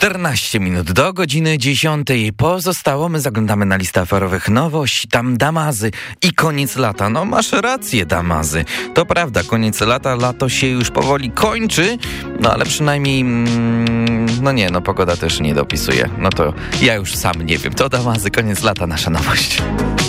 14 minut do godziny 10. Pozostało, my zaglądamy na listę aferowych nowości. Tam Damazy i koniec lata. No masz rację, Damazy. To prawda, koniec lata, lato się już powoli kończy. No ale przynajmniej, pogoda też nie dopisuje. No to ja już sam nie wiem. To Damazy, koniec lata, nasza nowość.